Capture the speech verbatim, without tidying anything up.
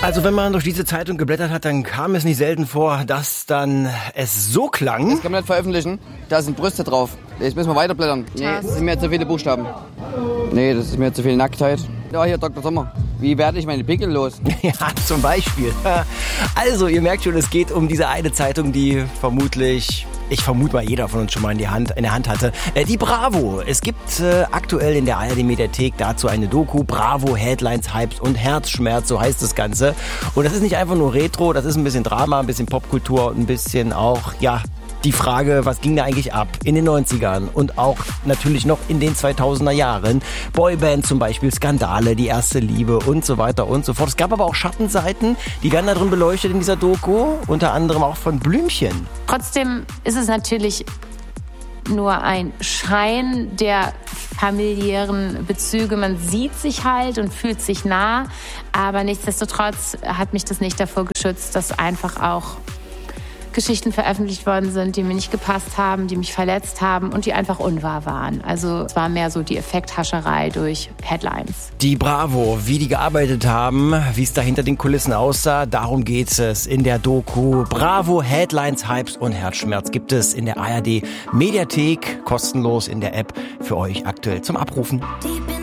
Also wenn man durch diese Zeitung geblättert hat, dann kam es nicht selten vor, dass dann es so klang. Das kann man nicht veröffentlichen, da sind Brüste drauf. Jetzt müssen wir weiterblättern. Nee, das sind mir zu viele Buchstaben. Nee, das ist mir zu viel Nacktheit. Ja, hier Doktor Sommer. Wie werde ich meine Pickel los? Ja, zum Beispiel. Also, ihr merkt schon, es geht um diese eine Zeitung, die vermutlich, ich vermute mal, jeder von uns schon mal in, die Hand, in der Hand hatte. Äh, die Bravo. Es gibt äh, aktuell in der A R D-Mediathek dazu eine Doku. Bravo, Headlines, Hypes und Herzschmerz, so heißt das Ganze. Und das ist nicht einfach nur Retro, das ist ein bisschen Drama, ein bisschen Popkultur und ein bisschen auch, ja, die Frage, was ging da eigentlich ab in den neunzigern und auch natürlich noch in den zweitausender Jahren. Boyband zum Beispiel, Skandale, die erste Liebe und so weiter und so fort. Es gab aber auch Schattenseiten, die werden da drin beleuchtet in dieser Doku, unter anderem auch von Blümchen. Trotzdem ist es natürlich nur ein Schein der familiären Bezüge. Man sieht sich halt und fühlt sich nah, aber nichtsdestotrotz hat mich das nicht davor geschützt, dass einfach auch Geschichten veröffentlicht worden sind, die mir nicht gepasst haben, die mich verletzt haben und die einfach unwahr waren. Also es war mehr so die Effekthascherei durch Headlines. Die Bravo, wie die gearbeitet haben, wie es da hinter den Kulissen aussah, darum geht es in der Doku. Bravo, Headlines, Hypes und Herzschmerz gibt es in der A R D Mediathek, kostenlos in der App für euch aktuell zum Abrufen.